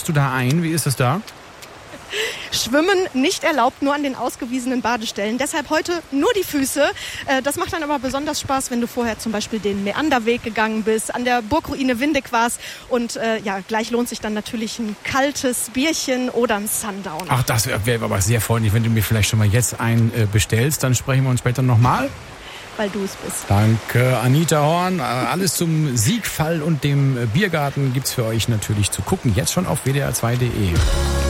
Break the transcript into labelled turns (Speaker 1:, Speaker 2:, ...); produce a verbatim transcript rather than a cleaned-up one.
Speaker 1: du da ein? Wie ist es da?
Speaker 2: Schwimmen nicht erlaubt, nur an den ausgewiesenen Badestellen. Deshalb heute nur die Füße. Das macht dann aber besonders Spaß, wenn du vorher zum Beispiel den Meanderweg gegangen bist, an der Burgruine Windig warst. Und äh, ja, gleich lohnt sich dann natürlich ein kaltes Bierchen oder ein Sundowner.
Speaker 1: Ach, das wäre wär aber sehr freundlich, wenn du mir vielleicht schon mal jetzt einen äh, bestellst. Dann sprechen wir uns später nochmal.
Speaker 2: Weil du es bist.
Speaker 1: Danke, Anita Horn. Alles zum Siegfall und dem Biergarten gibt's für euch natürlich zu gucken. Jetzt schon auf w d r zwei punkt d e.